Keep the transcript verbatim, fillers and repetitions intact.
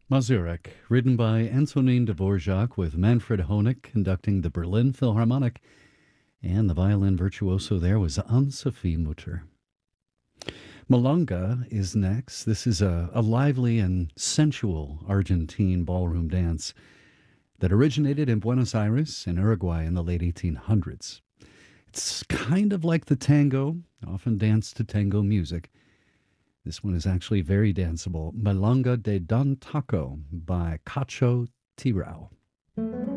Mazurek, written by Antonin Dvorak with Manfred Honeck conducting the Berlin Philharmonic, and the violin virtuoso there was Anne-Sophie Mutter. Milonga is next. This is a, a lively and sensual Argentine ballroom dance that originated in Buenos Aires in Uruguay in the late eighteen hundreds. It's kind of like the tango, often danced to tango music. This one is actually very danceable. Milonga de Don Taco by Cacho Tirao.